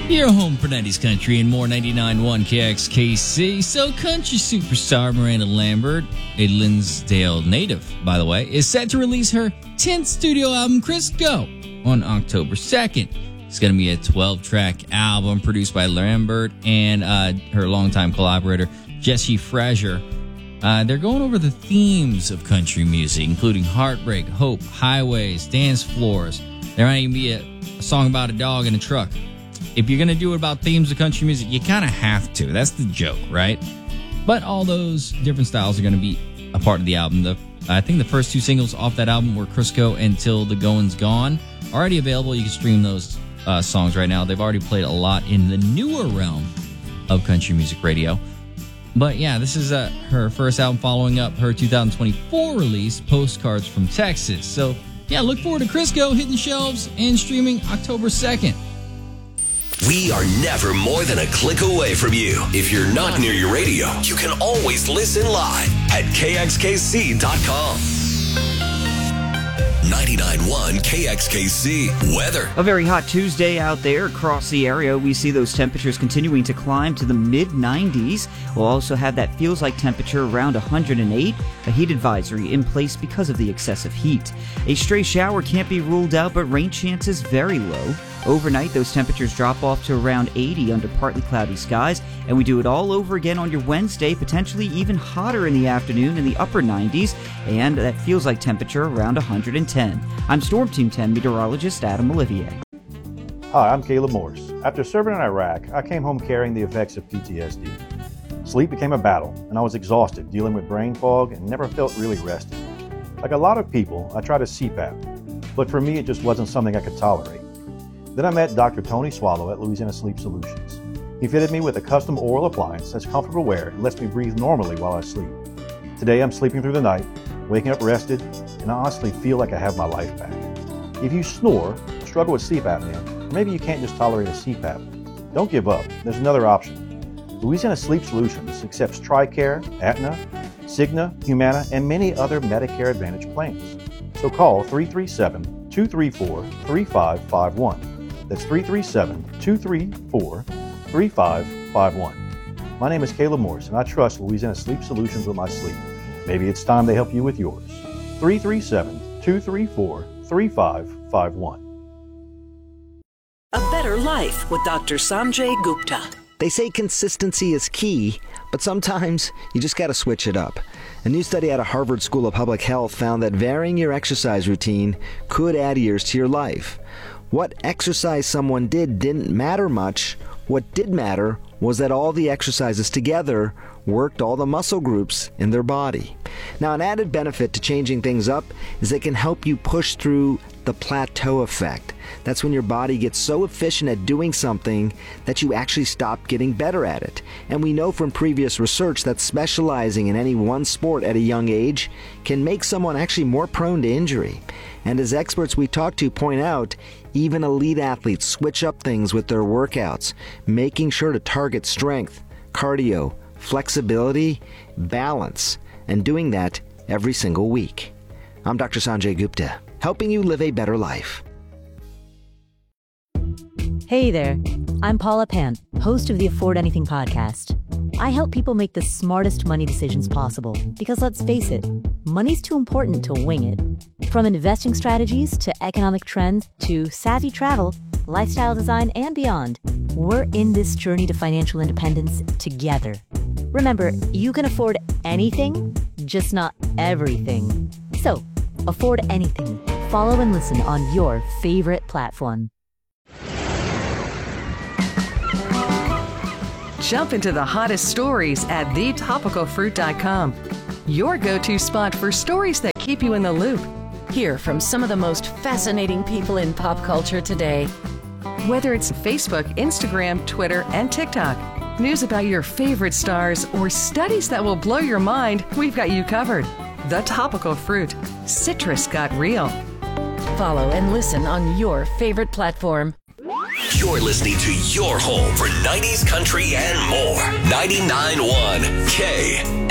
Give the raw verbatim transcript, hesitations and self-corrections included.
Your home for nineties country and more. Ninety-nine point one K X K C. So country superstar Miranda Lambert, a Linsdale native, by the way, is set to release her tenth studio album, Crisco, on October second. It's going to be a twelve-track album produced by Lambert and uh, her longtime collaborator, Jesse Frazier. Uh, they're going over the themes of country music, including heartbreak, hope, highways, dance floors. There might even be a, a song about a dog in a truck. If you're going to do it about themes of country music, you kind of have to. That's the joke, right? But all those different styles are going to be a part of the album. The, I think the first two singles off that album were Crisco and Till the Goin's Gone. Already available. You can stream those uh, songs right now. They've already played a lot in the newer realm of country music radio. But yeah, this is uh, her first album following up her two thousand twenty-four release, Postcards from Texas. So yeah, look forward to Crisco hitting the shelves and streaming October second. We are never more than a click away from you. If you're not near your radio, you can always listen live at K X K C dot com. ninety-nine point one K X K C weather. A very hot Tuesday out there across the area. We see those temperatures continuing to climb to the mid nineties. We'll also have that feels like temperature around one hundred eight. A heat advisory in place because of the excessive heat. A stray shower can't be ruled out, but rain chances very low. Overnight, those temperatures drop off to around eighty under partly cloudy skies, and we do it all over again on your Wednesday, potentially even hotter in the afternoon in the upper nineties, and that feels like temperature around one hundred ten. I'm Storm Team ten meteorologist Adam Olivier. Hi, I'm Caleb Morse. After serving in Iraq, I came home carrying the effects of P T S D. Sleep became a battle, and I was exhausted dealing with brain fog and never felt really rested. Like a lot of people, I tried a C PAP, but for me it just wasn't something I could tolerate. Then I met Doctor Tony Swallow at Louisiana Sleep Solutions. He fitted me with a custom oral appliance that's comfortable wear and lets me breathe normally while I sleep. Today I'm sleeping through the night, waking up rested, and I honestly feel like I have my life back. If you snore, struggle with sleep apnea, or maybe you can't just tolerate a C PAP, don't give up. There's another option. Louisiana Sleep Solutions accepts TRICARE, Aetna, Cigna, Humana, and many other Medicare Advantage plans. So call three three seven, two three four, three five five one. That's three three seven, two three four, three five five one. My name is Caleb Morse, and I trust Louisiana Sleep Solutions with my sleep. Maybe it's time they help you with yours. three three seven, two three four, three five five one. A Better Life with Doctor Sanjay Gupta. They say consistency is key, but sometimes you just got to switch it up. A new study out of Harvard School of Public Health found that varying your exercise routine could add years to your life. What exercise someone did didn't matter much. What did matter was that all the exercises together worked all the muscle groups in their body. Now, an added benefit to changing things up is it can help you push through the plateau effect. That's when your body gets so efficient at doing something that you actually stop getting better at it. And we know from previous research that specializing in any one sport at a young age can make someone actually more prone to injury. And as experts we talk to point out, even elite athletes switch up things with their workouts, making sure to target strength, cardio, flexibility, balance, and doing that every single week. I'm Doctor Sanjay Gupta, helping you live a better life. Hey there, I'm Paula Pant, host of the Afford Anything podcast. I help people make the smartest money decisions possible because, let's face it, money's too important to wing it. From investing strategies to economic trends to savvy travel, lifestyle design, and beyond, we're in this journey to financial independence together. Remember, you can afford anything, just not everything. So, afford anything. Follow and listen on your favorite platform. Jump into the hottest stories at the topical fruit dot com. Your go-to spot for stories that keep you in the loop. Hear from some of the most fascinating people in pop culture today. Whether it's Facebook, Instagram, Twitter, and TikTok, news about your favorite stars, or studies that will blow your mind, we've got you covered. The Topical Fruit. Citrus got real. Follow and listen on your favorite platform. You're listening to your home for nineties country and more. ninety-nine point one K